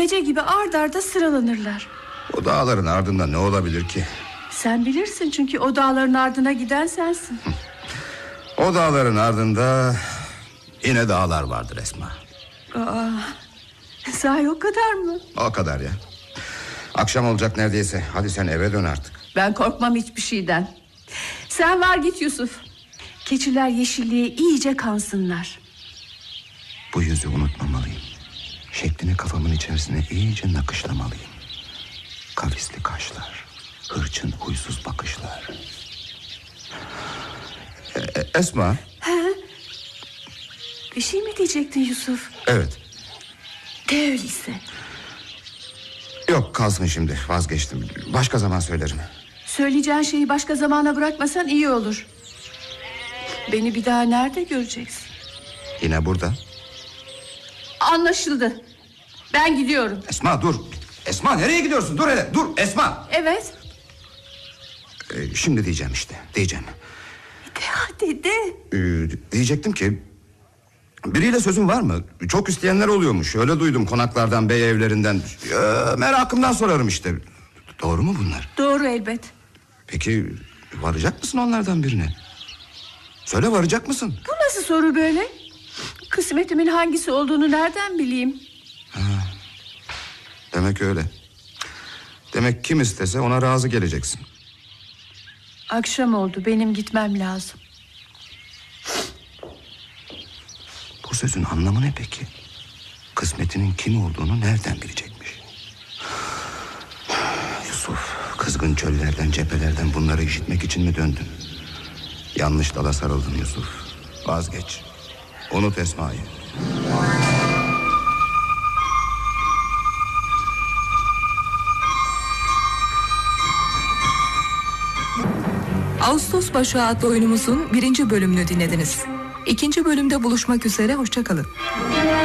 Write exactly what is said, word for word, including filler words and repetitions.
Gece gibi ard arda sıralanırlar. O dağların ardında ne olabilir ki? Sen bilirsin, çünkü o dağların ardına giden sensin. O dağların ardında yine dağlar vardır Esma. Aa, sahi o kadar mı? O kadar ya. Akşam olacak neredeyse. Hadi sen eve dön artık. Ben korkmam hiçbir şeyden. Sen var git Yusuf. Keçiler yeşilliğe iyice kansınlar. Bu yüzü unutmamalıyım. Şeklini kafamın içerisine iyice nakışlamalıyım. Kavisli kaşlar, hırçın huysuz bakışlar. E, e, Esma. He? Bir şey mi diyecektin Yusuf? Evet. De öyleyse. Yok, kalsın şimdi, vazgeçtim. Başka zaman söylerim. Söyleyeceğin şeyi başka zamana bırakmasan iyi olur. Beni bir daha nerede göreceksin? Yine burada. Anlaşıldı. Ben gidiyorum. Esma dur. Esma nereye gidiyorsun? Dur hele, dur Esma. Evet. Ee, şimdi diyeceğim işte, diyeceğim. De hadi de. Ee, diyecektim ki... biriyle sözün var mı? Çok isteyenler oluyormuş. Öyle duydum konaklardan, bey evlerinden. Ee, merakımdan sorarım işte. Doğru mu bunlar? Doğru elbet. Peki varacak mısın onlardan birine? Söyle, varacak mısın? Bu nasıl soru böyle? Kısmetimin hangisi olduğunu nereden bileyim? Ha, demek öyle. Demek kim istese ona razı geleceksin. Akşam oldu, benim gitmem lazım. Bu sözün anlamı ne peki? Kısmetinin kim olduğunu nereden bilecekmiş? Yusuf, kızgın çöllerden, cephelerden bunları işitmek için mi döndün? Yanlış dala sarıldın Yusuf. Vazgeç. Unut Esma'yı. Ağustos Başı adlı oyunumuzun birinci bölümünü dinlediniz. İkinci bölümde buluşmak üzere, hoşça kalın.